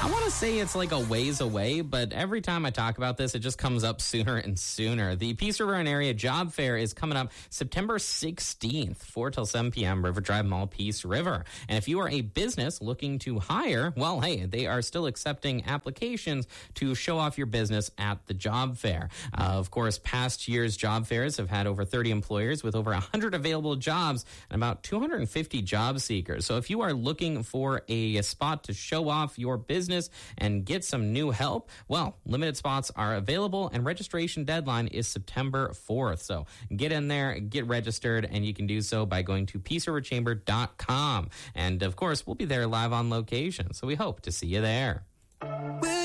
I want to say it's like a ways away, but every time I talk about this, it just comes up sooner and sooner. The Peace River and Area Job Fair is coming up September 16th, 4 till 7 p.m., River Drive Mall, Peace River. And if you are a business looking to hire, well, hey, they are still accepting applications to show off your business at the job fair. Of course, past years' job fairs have had over 30 employers with over 100 available jobs and about 250 job seekers. So if you are looking for a spot to show off your business and get some new help, well, limited spots are available and registration deadline is September 4th. So get in there, get registered, and you can do so by going to peaceriverchamber.com. And of course, we'll be there live on location. So we hope to see you there.